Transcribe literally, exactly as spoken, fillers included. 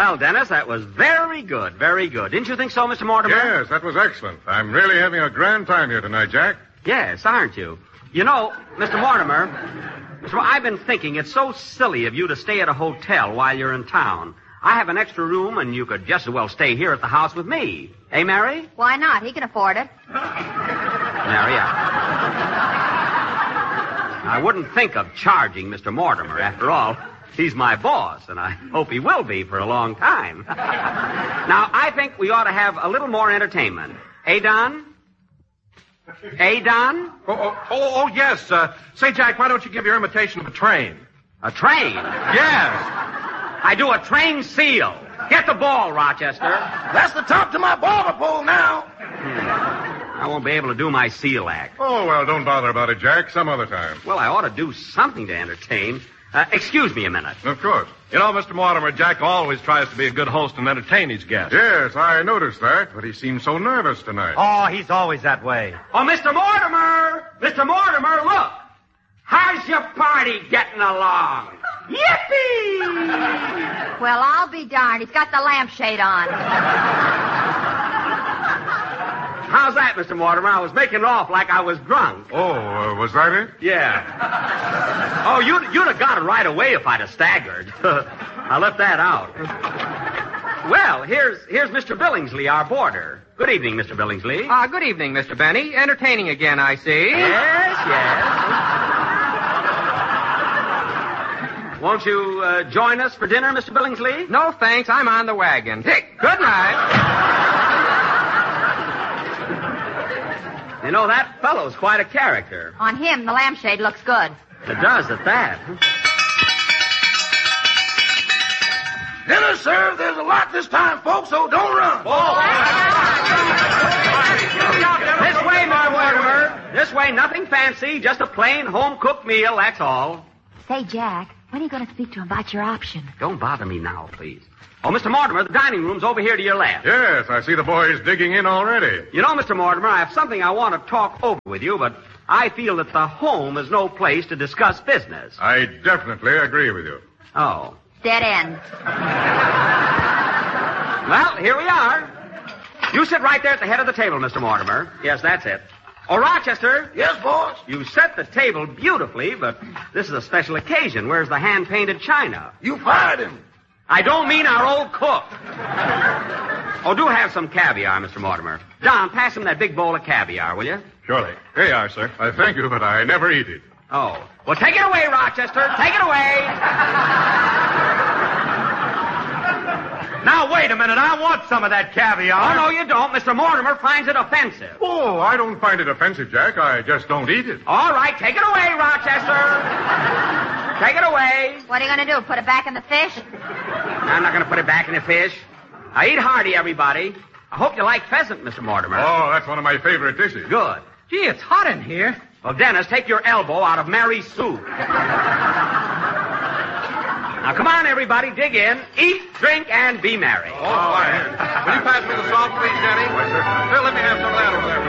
Well, Dennis, that was very good, very good. Didn't you think so, Mister Mortimer? Yes, that was excellent. I'm really having a grand time here tonight, Jack. Yes, aren't you? You know, Mister Mortimer, Mister Mo- I've been thinking it's so silly of you to stay at a hotel while you're in town. I have an extra room, and you could just as well stay here at the house with me. Eh, Mary? Why not? He can afford it. Mary, I... I wouldn't think of charging Mister Mortimer. After all, he's my boss, and I hope he will be for a long time. Now, I think we ought to have a little more entertainment. Eh, Don? Eh, Don? Oh, oh, oh, oh yes. Uh, say, Jack, why don't you give your imitation of a train? A train? Yes. I do a train seal. Get the ball, Rochester. That's the top to my barber pole now. Hmm. I won't be able to do my seal act. Oh, well, don't bother about it, Jack. Some other time. Well, I ought to do something to entertain. Uh, excuse me a minute. Of course. You know, Mister Mortimer, Jack always tries to be a good host and entertain his guests. Yes, I noticed that, but he seems so nervous tonight. Oh, he's always that way. Oh, Mister Mortimer! Mister Mortimer, look! How's your party getting along? Yippee! Well, I'll be darned. He's got the lampshade on. How's that, Mister Mortimer? I was making it off like I was drunk. Oh, uh, was that it? Yeah. Oh, you'd, you'd have got it right away if I'd have staggered. I left that out. Well, here's here's Mister Billingsley, our boarder. Good evening, Mister Billingsley. Ah, uh, good evening, Mister Benny. Entertaining again, I see. Yes, yes. Won't you uh, join us for dinner, Mister Billingsley? No, thanks. I'm on the wagon. Hick, good night. You know, that fellow's quite a character. On him, the lampshade looks good. It does at that. Dinner served. There's a lot this time, folks, so don't run. Oh, this way, my Mortimer. This way, nothing fancy, just a plain home-cooked meal, that's all. Say, Jack, when are you going to speak to him about your option? Don't bother me now, please. Oh, Mister Mortimer, the dining room's over here to your left. Yes, I see the boys digging in already. You know, Mister Mortimer, I have something I want to talk over with you, but I feel that the home is no place to discuss business. I definitely agree with you. Oh. Dead end. Well, here we are. You sit right there at the head of the table, Mister Mortimer. Yes, that's it. Oh, Rochester. Yes, boss? You set the table beautifully, but this is a special occasion. Where's the hand-painted china? You fired him. I don't mean our old cook. Oh, do have some caviar, Mister Mortimer. John, pass him that big bowl of caviar, will you? Surely. Here you are, sir. I thank you, but I never eat it. Oh. Well, take it away, Rochester. Take it away. Now, wait a minute. I want some of that caviar. Oh, no, you don't. Mister Mortimer finds it offensive. Oh, I don't find it offensive, Jack. I just don't eat it. All right, take it away, Rochester. Take it away. What are you going to do, put it back in the fish? I'm not going to put it back in the fish. Now, eat hearty, everybody. I hope you like pheasant, Mister Mortimer. Oh, that's one of my favorite dishes. Good. Gee, it's hot in here. Well, Dennis, take your elbow out of Mary's soup. Now, come on, everybody, dig in, eat, drink, and be merry. Oh, fine. Will you pass me the salt, please, Jenny? Why, sir. Here, let me have some of that over there.